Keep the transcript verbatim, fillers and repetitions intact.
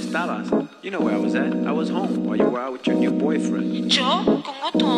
estabas. You know where I was at. I was home while you were out with your new boyfriend. ¿Yo? ¿Con otro